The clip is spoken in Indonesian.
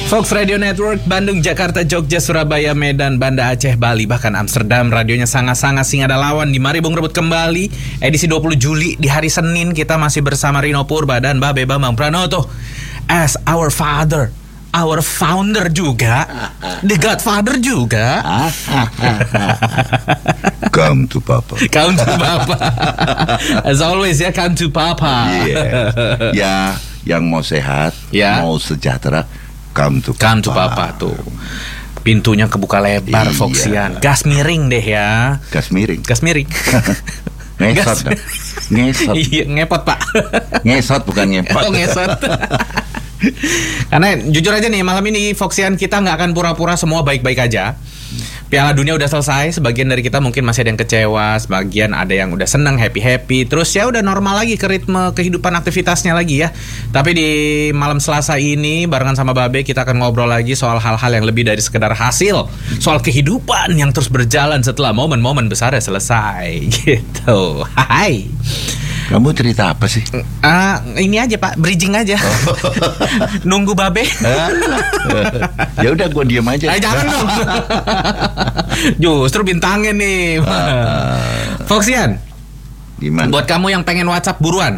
Fox Radio Network, Bandung, Jakarta, Jogja, Surabaya, Medan, Banda Aceh, Bali, bahkan Amsterdam. Radionya sangat-sangat Singa ada lawan di Mari Bung Rebut kembali. Edisi 20 Juli di hari Senin kita masih bersama Rino Purba dan Babe Bambang Pranoto. As our father, our founder juga, the Godfather juga. Come to Papa. Come to Papa. As always ya, come to Papa. Yeah. Ya, yang mau sehat, mau sejahtera, come to Papa tuh. Pintunya kebuka lebar, iya. Foxian. Gas miring deh ya. Gas miring. Ngesot. Iya, ngepot Pak. Ngesot bukan ngepot. Oh, ngesot. Karena jujur aja nih, malam ini Foxian kita nggak akan pura-pura semua baik-baik aja. Piala Dunia udah selesai, sebagian dari kita mungkin masih ada yang kecewa, sebagian ada yang udah seneng, happy-happy. Terus ya udah normal lagi ke ritme kehidupan aktivitasnya lagi ya. Tapi di malam Selasa ini barengan sama Babe kita akan ngobrol lagi soal hal-hal yang lebih dari sekedar hasil, soal kehidupan yang terus berjalan setelah momen-momen besarnya selesai gitu. Hai. Kamu cerita apa sih? Ini aja Pak, bridging aja. Nunggu Babe. Ya udah gue diam aja. Jangan dong. Justru bintangnya nih. Foxian. Gimana? Buat kamu yang pengen WhatsApp buruan.